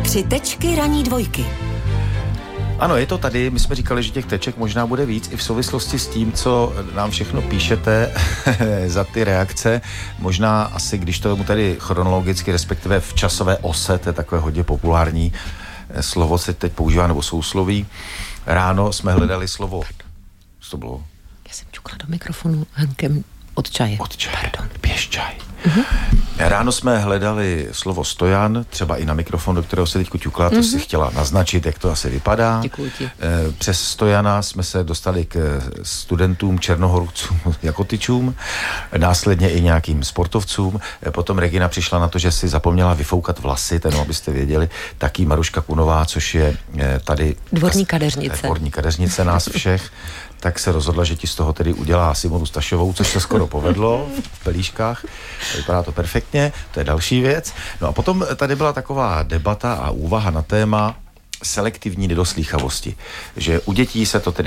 3 tečky ranní dvojky. Ano, je to tady. My jsme říkali, že těch teček možná bude víc i v souvislosti s tím, co nám všechno píšete za ty reakce. Možná asi, když to tady chronologicky, respektive v časové ose, to je takové hodně populární slovo, se teď používá, nebo sousloví. Ráno jsme hledali slovo. Co to bylo? Já jsem čukla do mikrofonu hrnkem od čaje. Od čaje. Pardon. Pěš čaj. Ráno jsme hledali slovo stojan, třeba i na mikrofon, do kterého se teď ťukla, to si chtěla naznačit, jak to asi vypadá. Děkuji ti. Přes stojana jsme se dostali k studentům, černohorcům, jakotyčům, následně i nějakým sportovcům. Potom Regina přišla na to, že si zapomněla vyfoukat vlasy, jenom abyste věděli, taky Maruška Kunová, což je tady dvorní kadeřnice. Dvorní kadeřnice nás všech. Tak se rozhodla, že ti z toho tedy udělá Simonu Stašovou, což se skoro povedlo v pelíškách. Vypadá to perfektně, to je další věc. No a potom tady byla taková debata a úvaha na téma selektivní nedoslýchavosti. Že u dětí se to tedy